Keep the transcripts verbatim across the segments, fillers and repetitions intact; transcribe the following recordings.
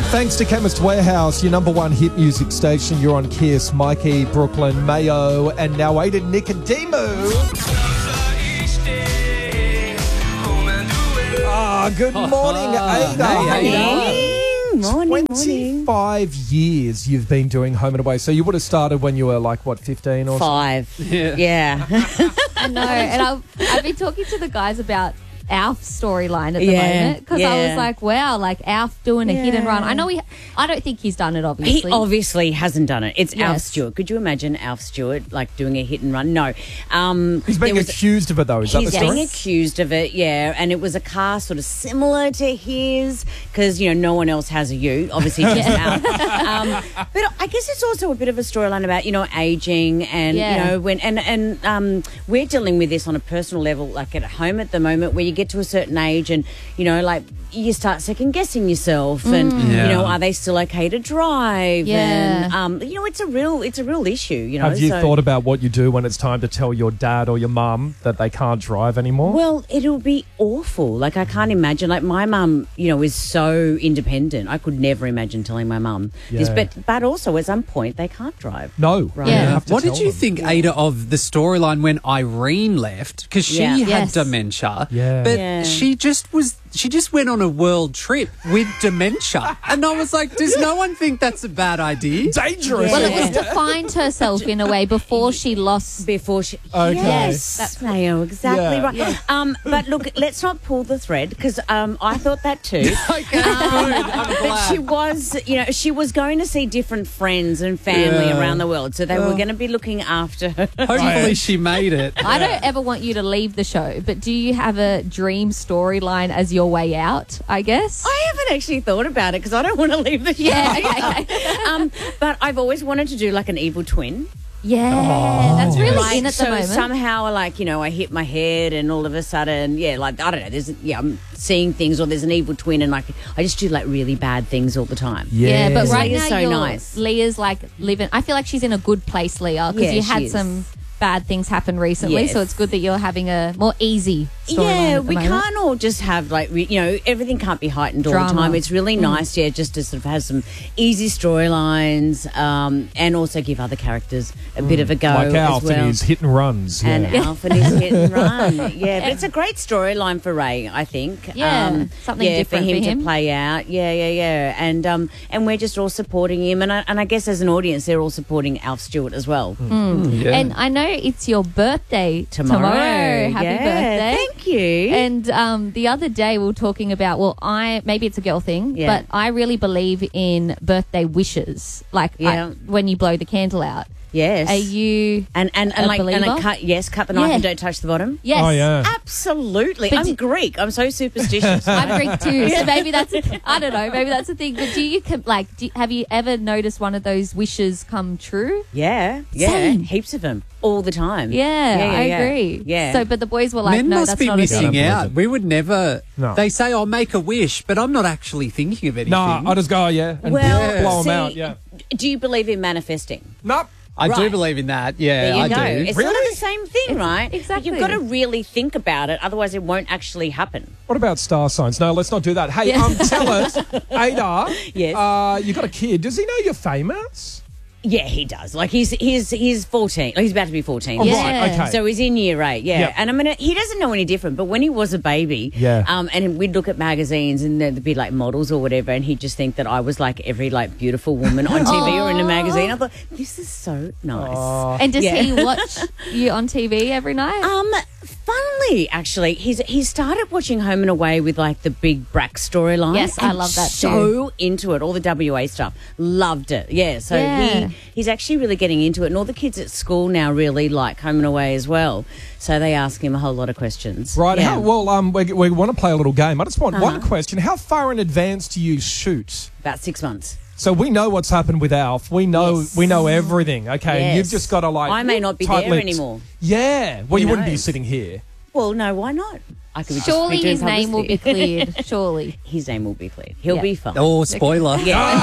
Thanks to Chemist Warehouse, your number one hit music station. You're on Kiss, Mikey, Brooklyn, Mayo, and now Aiden Nicodemo. Ah, good morning, Ada. Hey, morning, twenty-five morning. years you've been doing Home and Away. So you would have started when you were like, what, fifteen or Five. something? Yeah. yeah. I know. And I've, I've been talking to the guys about Alf's storyline at the Yeah, moment because I yeah. was like, wow, like Alf doing a hit and run. I know he, I don't think he's done it, obviously. He obviously hasn't done it. It's Yes. Alf Stewart. Could you imagine Alf Stewart like doing a hit and run? No. Um, He's being there was- accused of it, though. Is that the He's story? being accused of it, yeah. And it was a car sort of similar to his because, you know, no one else has a ute, obviously just Alf. Um, but I guess it's also a bit of a storyline about, you know, aging and, Yeah. you know, when and, and um, we're dealing with this on a personal level, like at home at the moment where you get to a certain age and, you know, like you start second guessing yourself and, Yeah. you know, are they still okay to drive? Yeah. And, um, you know, it's a real, it's a real issue, you know. Have you so- thought about what you do when it's time to tell your dad or your mum that they can't drive anymore? Well, it'll be awful. Like, I can't imagine. Like, my mum, you know, is so independent. I could never imagine telling my mum this. Yeah. But, but also, at some point, they can't drive. no. Right. You Yeah. have to What did tell you them. think, Ada, of the storyline when Irene left? Because she Yeah. had Yes. dementia, Yeah. but Yeah. she just was. She just went on a world trip with dementia, and I was like, "Does no one think that's a bad idea?" Dangerous. Well, it was to find herself in a way before she lost. Before she... Okay. Yes, that's Mayo, exactly Yeah. right. Yeah. Um, but look, let's not pull the thread because um, I thought that too. Okay, good. I'm But glad. she was, you know, she was going to see different friends and family Yeah. around the world, so they were Well- going to be looking after her. Hopefully, she made it. I don't ever want you to leave the show, but do you have a dream storyline as your way out, I guess? I haven't actually thought about it because I don't want to leave the show. Yeah, okay. um, but I've always wanted to do like an evil twin. Yeah, that's really Like, in at the so moment. somehow, like, you know, I hit my head and all of a sudden, yeah, like, I don't know, there's, yeah, I'm seeing things or there's an evil twin and like, I just do like really bad things all the time. Yeah, but Yeah. right Leah's now so you're, nice. Leah's like living. I feel like she's in a good place, Leah, because Yeah, you she had is. some bad things happen recently. Yes. So it's good that you're having a more easy storyline. Yeah, at the we moment. can't all just have like, re- you know, everything can't be heightened all Drama. the time. It's really nice, yeah, just to sort of have some easy storylines um, and also give other characters a bit of a go Like as Alf well. and his hit and runs. And yeah. Alf and his hit and run. Yeah, but it's a great storyline for Ray, I think. Yeah, something yeah, different for him, for him. to play out. Yeah, yeah, yeah. And um, and we're just all supporting him. And I, and I guess as an audience, they're all supporting Alf Stewart as well. Yeah. And I know it's your birthday Tomorrow. Happy Yeah, birthday. Thank you. And um, the other day we were talking about, well, I maybe it's a girl thing, Yeah. but I really believe in birthday wishes. Like I- Yeah. when you blow the candle out. yes. Are you? and and, and a like and believer? I cut yes, cut the knife Yeah. and don't touch the bottom. Yes. Oh, yeah. Absolutely. But I'm do- Greek. I'm so superstitious. I'm Greek too, so maybe that's I don't know, maybe that's the thing. But do you com- like? Do, have you ever noticed one of those wishes come true? yeah, yeah. Same. Heaps of them all the time. Yeah, yeah, I yeah. agree. Yeah. So, but the boys were like, Men no, must that's be not a missing thing. Yeah, out. We would never. No. They say, "I'll make a wish," but I'm not actually thinking of anything. Nah, I just go, oh, yeah, and Well, blow them see, out, yeah. do you believe in manifesting? Nope. I do Right. believe in that. Yeah, There you I go. do. It's Really? sort of the same thing, It's- right? exactly. You've got to really think about it, otherwise it won't actually happen. What about star signs? No, let's not do that. Hey, Yeah. um, tell us, Ada, Yes. uh, you got a kid. Does he know you're famous? Yeah, he does. Like he's he's he's fourteen. He's about to be fourteen. Oh, Yeah. right, okay. So he's in year eight, yeah. Yep. And I mean, he doesn't know any different. But when he was a baby, Yeah. um, and we'd look at magazines and there'd be like models or whatever, and he'd just think that I was like every like beautiful woman on T V or in a magazine. I thought this is so nice. And does Yeah. he watch you on T V every night? Um, funnily, actually, he's he started watching Home and Away with like the big Brack storyline. Yes, I and love that So into it, all the W A stuff, loved it. Yeah, so Yeah. he he's actually really getting into it, and all the kids at school now really like Home and Away as well. So they ask him a whole lot of questions. Right. Yeah. How, well, um, we, we want to play a little game. I just want one Uh-huh. question. How far in advance do you shoot? About six months. So we know what's happened with Alf. We know Yes. we know everything. Okay, Yes. you've just got to like. I may not be tight there lips. anymore. Yeah. Well, you Who wouldn't be knows? sitting here. Well, no, why not? I could just Surely be doing his name will be publicity. cleared. Surely. His name will be cleared. He'll Yeah. be fine. Oh, spoiler.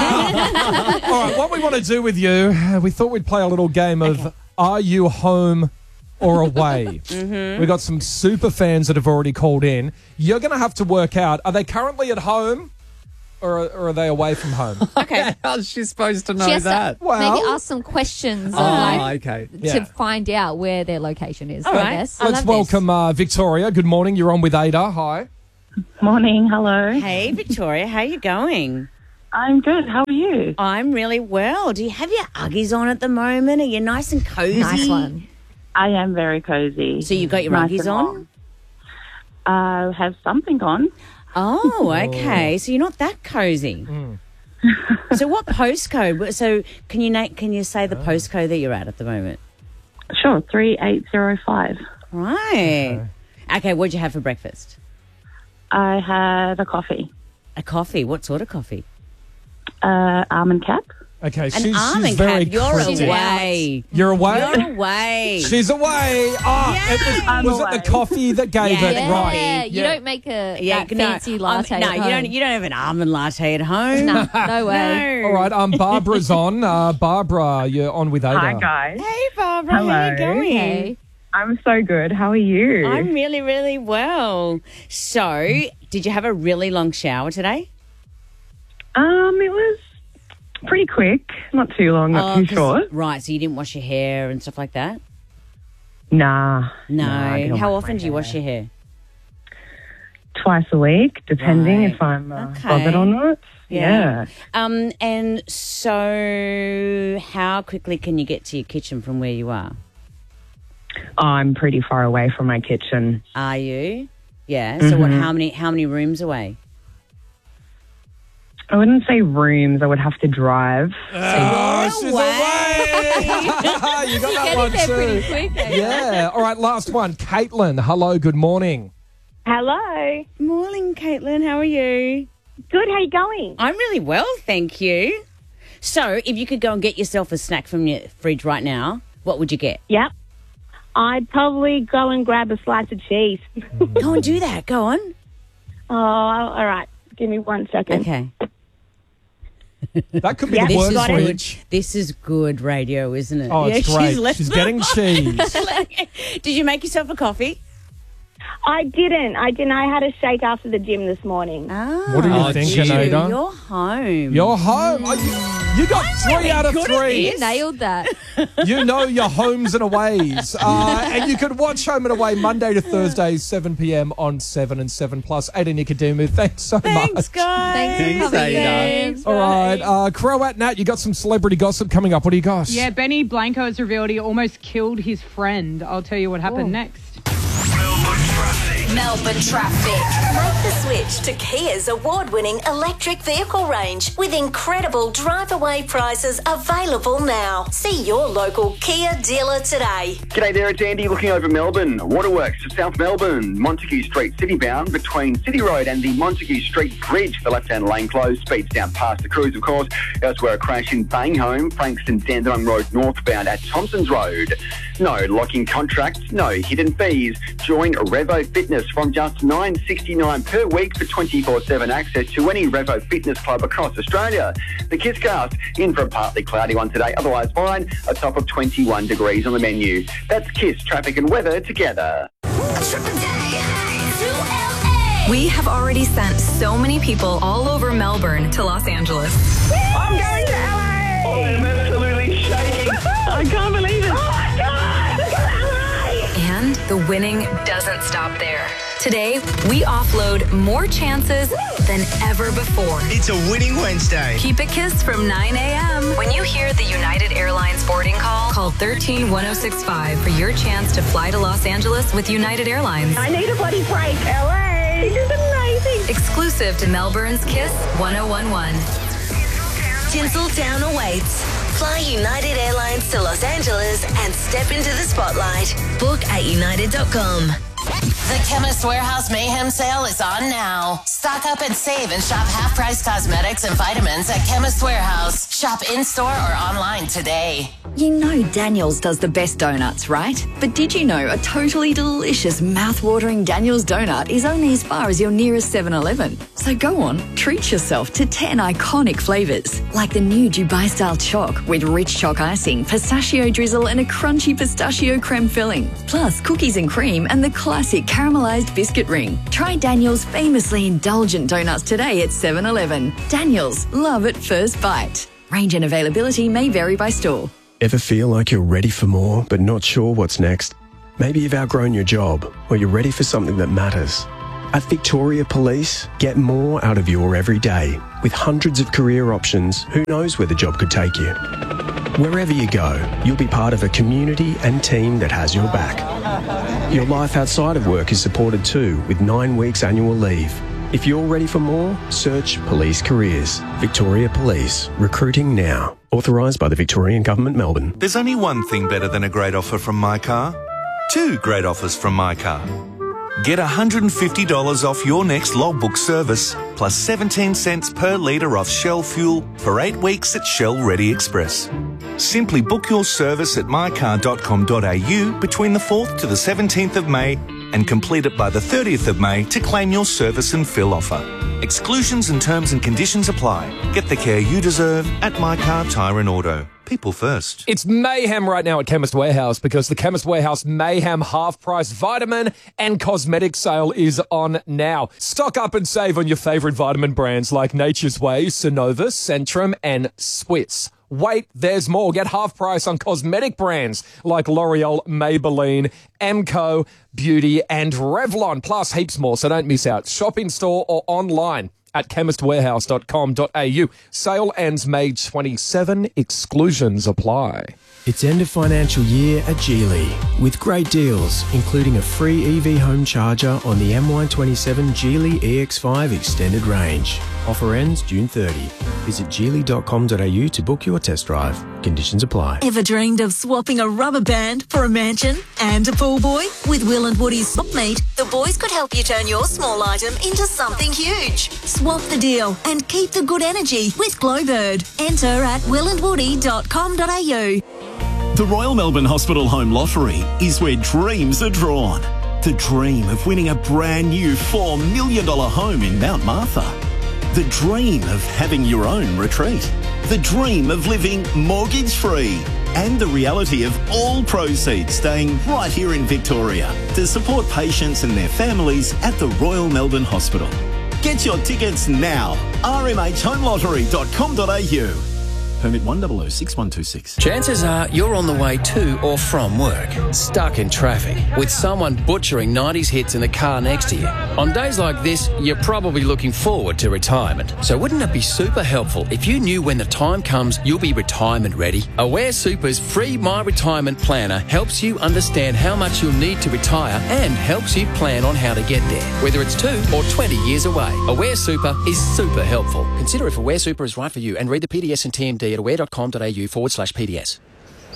Yeah. All right. What we want to do with you, uh, we thought we'd play a little game of Okay. Are you home or away? mm-hmm. We've got some super fans that have already called in. You're going to have to work out: are they currently at home? or, or are they away from home? Okay. How's she supposed to know She has that? to Well- maybe ask some questions Oh, like, okay. Yeah. to find out where their location is, All I right. guess. I Let's love welcome uh, Victoria. Good morning. You're on with Ada. Hi. Morning, hello. Hey, Victoria, how you going? I'm good. How are you? I'm really well. Do you have your Uggies on at the moment? Are you nice and cozy? Nice one. I am very cozy. So you got your Nice Uggies and on? warm. Uh, have something on. Oh, okay. So you're not that cozy. So what postcode? So can you na- can you say the postcode that you're at at the moment? Sure, three eight zero five. Right. Okay. What'd you have for breakfast? I had a coffee. A coffee. What sort of coffee? Uh, almond cap. Okay, An she's, almond she's very cap. You're cryptic. away. You're away? You're away. She's away. Oh, it was, I'm was it away. the coffee that gave Yeah. it? Yeah, Right. you Yeah. don't make a yeah, that no, fancy um, latte no, at you home. don't. You don't have an almond latte at home. No, no way. No. All right, um, Barbara's on. Uh, Barbara, you're on with Ada. Hi, guys. Hey, Barbara. How you Hello. going? Okay. I'm so good. How are you? I'm really, really well. So, did you have a really long shower today? Um, it was pretty quick. Not too long, not Oh, too 'cause- short. Right, so you didn't wash your hair and stuff like that? Nah. No. nah, I didn't How wash often my do you wash hair. your hair? Twice a week, depending Right. if I'm uh, Okay. bothered or not. Yeah. Yeah. Um, and so, how quickly can you get to your kitchen from where you are? I'm pretty far away from my kitchen. Are you? Yeah. So, what? How many? How many rooms away? I wouldn't say rooms. I would have to drive. Oh, she's away. away. You got that Getting one there too. pretty quick. eh? Yeah. All right, last one. Caitlin, hello, good morning. Hello. Morning, Caitlin. How are you? Good. How you going? I'm really well, thank you. So, if you could go and get yourself a snack from your fridge right now, what would you get? Yep. I'd probably go and grab a slice of cheese. Go and do that. Go on. Oh, all right. Give me one second. Okay. That could be Yeah, the This worst is good. fridge. This is good radio, isn't it? Oh, it's Yeah, great. left She's the- getting cheese. Did you make yourself a coffee? I didn't. I didn't. I had a shake after the gym this morning. Ah, What are you Oh, thinking, gee. Ada? You're home. You're home. Oh, you, you got three out of good at three. You nailed that. You know your homes and aways. Uh, and you can watch Home and Away Monday to Thursday, seven p.m. on seven and seven Plus. Ada Nicodemus, thanks so Thanks, much. guys. Thanks for Thanks, coming Ada. in. All right, uh, Croat Nat, you got some celebrity gossip coming up. What do you got? Yeah, Benny Blanco has revealed he almost killed his friend. I'll tell you what happened next. Melbourne traffic. Make the switch to Kia's award-winning electric vehicle range with incredible drive-away prices available now. See your local Kia dealer today. G'day there, it's Andy looking over Melbourne. Waterworks to South Melbourne, Montague Street citybound between City Road and the Montague Street Bridge. The left-hand lane closed, speeds down past the cruise, of course. Elsewhere, a crash in Banghome, Frankston Dandenong Road northbound at Thompson's Road. No locking contracts, no hidden fees. Join Revo Fitness from just nine dollars sixty-nine per week for twenty-four seven access to any Revo Fitness club across Australia. The Kisscast, in for a partly cloudy one today, otherwise fine, a top of twenty-one degrees on the menu. That's Kiss, traffic and weather together. We have already sent so many people all over Melbourne to Los Angeles. I'm going to L A. Oh, I'm absolutely shaking. I can't believe it. Oh my God! Look at L A. And the winning doesn't stop there. Today, we offload more chances than ever before. It's a winning Wednesday. Keep it Kiss from nine a.m. When you hear the United Airlines boarding call, call one three one oh six five for your chance to fly to Los Angeles with United Airlines. I need a bloody break. L A. This is amazing. Exclusive to Melbourne's Kiss one oh one one. Tinseltown awaits. Fly United Airlines to Los Angeles and step into the spotlight. Book at united dot com. The Chemist Warehouse Mayhem Sale is on now. Stock up and save and shop half-price cosmetics and vitamins at Chemist Warehouse. Shop in-store or online today. You know Daniel's does the best donuts, right? But did you know a totally delicious, mouth-watering Daniel's donut is only as far as your nearest seven eleven? So go on, treat yourself to ten iconic flavours, like the new Dubai-style choc with rich choc icing, pistachio drizzle and a crunchy pistachio creme filling, plus cookies and cream and the classic caramelised biscuit ring. Try Daniel's famously indulgent donuts today at seven eleven. Daniel's, love at first bite. Range and availability may vary by store. Ever feel like you're ready for more but not sure what's next? Maybe you've outgrown your job or you're ready for something that matters. At Victoria Police, get more out of your everyday. With hundreds of career options, who knows where the job could take you? Wherever you go, you'll be part of a community and team that has your back. Your life outside of work is supported too, with nine weeks annual leave. If you're ready for more, search Police Careers. Victoria Police. Recruiting now. Authorised by the Victorian Government, Melbourne. There's only one thing better than a great offer from My Car. Two great offers from My Car. Get one hundred fifty dollars off your next logbook service, plus seventeen cents per litre off Shell fuel for eight weeks at Shell Ready Express. Simply book your service at my car dot com dot a u between the fourth to the seventeenth of May and complete it by the thirtieth of May to claim your service and fill offer. Exclusions and terms and conditions apply. Get the care you deserve at My Car Tyre and Auto. People first. It's mayhem right now at Chemist Warehouse because the Chemist Warehouse Mayhem half-price vitamin and cosmetic sale is on now. Stock up and save on your favourite vitamin brands like Nature's Way, Synovus, Centrum and Swiss. Wait, there's more. Get half price on cosmetic brands like L'Oreal, Maybelline, Amco, Beauty and Revlon, plus heaps more, so don't miss out. Shop in store or online at chemist warehouse dot com dot a u. Sale ends May twenty-seventh. Exclusions apply. It's end of financial year at Geely with great deals, including a free E V home charger on the M Y twenty-seven Geely E X five extended range. Offer ends June thirtieth. Visit geely dot com dot a u to book your test drive. Conditions apply. Ever dreamed of swapping a rubber band for a mansion and a pool boy? With Will and Woody's Swap Meet, the boys could help you turn your small item into something huge. Swap the deal and keep the good energy with Glowbird. Enter at will and woody dot com dot a u. The Royal Melbourne Hospital Home Lottery is where dreams are drawn. The dream of winning a brand new four million dollars home in Mount Martha. The dream of having your own retreat. The dream of living mortgage-free. And the reality of all proceeds staying right here in Victoria to support patients and their families at the Royal Melbourne Hospital. Get your tickets now. r m h home lottery dot com dot a u. Permit one zero zero six one two six. Chances are you're on the way to or from work, stuck in traffic, with someone butchering nineties hits in the car next to you. On days like this, you're probably looking forward to retirement. So wouldn't it be super helpful if you knew when the time comes you'll be retirement ready? Aware Super's free My Retirement Planner helps you understand how much you'll need to retire and helps you plan on how to get there, whether it's two or twenty years away. Aware Super is super helpful. Consider if Aware Super is right for you and read the P D S and T M D at aware dot com dot a u forward slash P D S.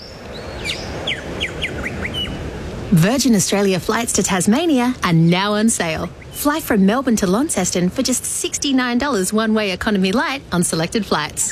Virgin Australia flights to Tasmania are now on sale. Fly from Melbourne to Launceston for just sixty-nine dollars one-way economy light on selected flights.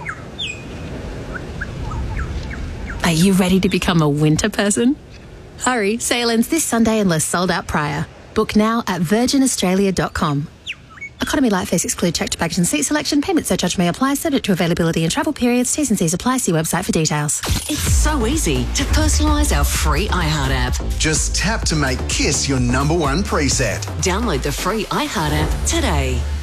Are you ready to become a winter person? Hurry, sale ends this Sunday unless sold out prior. Book now at virgin australia dot com. Economy light fares exclude checked baggage and seat selection. Payment surcharge may apply, subject to availability and travel periods. T's and C's apply. See website for details. It's so easy to personalise our free iHeart app. Just tap to make Kiss your number one preset. Download the free iHeart app today.